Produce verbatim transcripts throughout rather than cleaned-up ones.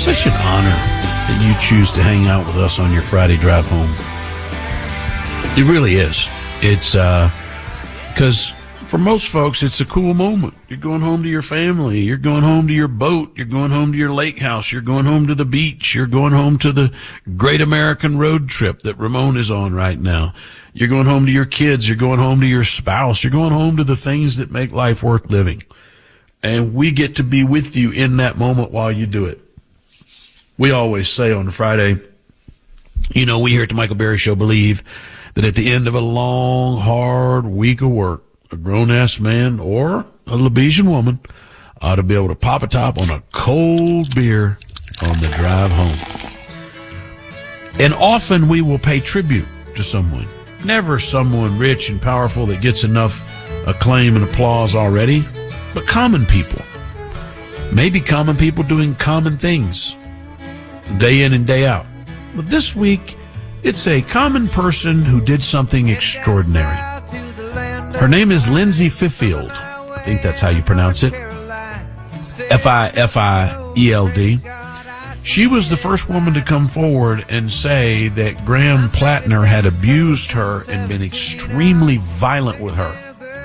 such an honor that you choose to hang out with us on your Friday drive home. It really is. It's uh, because for most folks, it's a cool moment. You're going home to your family. You're going home to your boat. You're going home to your lake house. You're going home to the beach. You're going home to the great American road trip that Ramon is on right now. You're going home to your kids. You're going home to your spouse. You're going home to the things that make life worth living. And we get to be with you in that moment while you do it. We always say on Friday, you know, we here at the Michael Berry Show believe that at the end of a long, hard week of work, a grown-ass man or a Lebesian woman ought to be able to pop a top on a cold beer on the drive home. And often we will pay tribute to someone. Never someone rich and powerful that gets enough acclaim and applause already, but common people. Maybe common people doing common things day in and day out. But this week, it's a common person who did something extraordinary. Her name is Lindsay Fifield. I think that's how you pronounce it. F I F I E L D. She was the first woman to come forward and say that Graham Plattner had abused her and been extremely violent with her.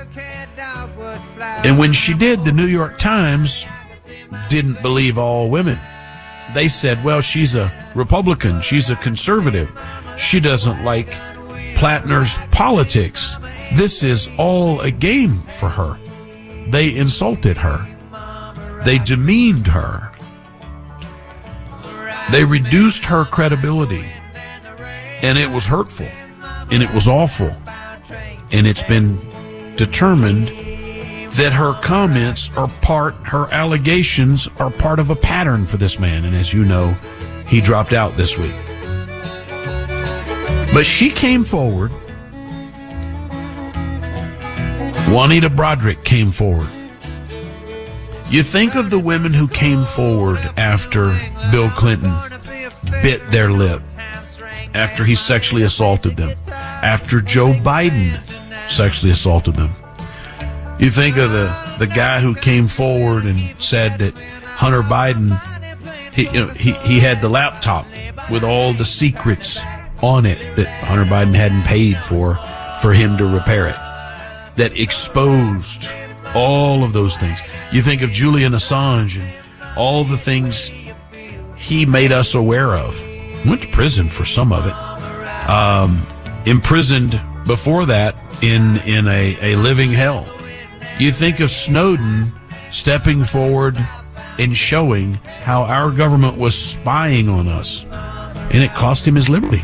And when she did, the New York Times didn't believe all women. They said, well, she's a Republican. She's a conservative. She doesn't like Plattner's politics. This is all a game for her. They insulted her. They demeaned her. They reduced her credibility. And it was hurtful. And it was awful. And it's been determined that her comments are part, her allegations are part of a pattern for this man. And as you know, he dropped out this week. But she came forward. Juanita Broaddrick came forward. You think of the women who came forward after Bill Clinton bit their lip, after he sexually assaulted them, after Joe Biden sexually assaulted them. You think of the, the guy who came forward and said that Hunter Biden, he, you know, he, he had the laptop with all the secrets on it that Hunter Biden hadn't paid for, for him to repair it, that exposed all of those things. You think of Julian Assange and all the things he made us aware of. Went to prison for some of it. Um, imprisoned before that in, in a, a living hell. You think of Snowden stepping forward and showing how our government was spying on us, and it cost him his liberty.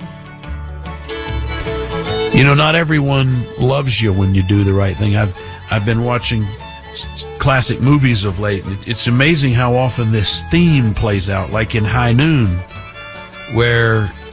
You know, not everyone loves you when you do the right thing. I've I've been watching classic movies of late, and it's amazing how often this theme plays out, like in High Noon, where